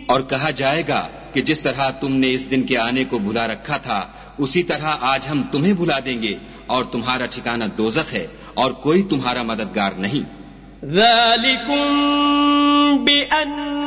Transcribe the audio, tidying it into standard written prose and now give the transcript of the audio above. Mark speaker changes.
Speaker 1: और कहा जाएगा कि जिस तरह तुमने इस दिन के आने को भुला रखा था उसी तरह आज हम तुम्हें भुला देंगे और तुम्हारा ठिकाना दोज़ख है और कोई तुम्हारा मददगार नहीं।
Speaker 2: ذَلِكُمْ بِأَنَّ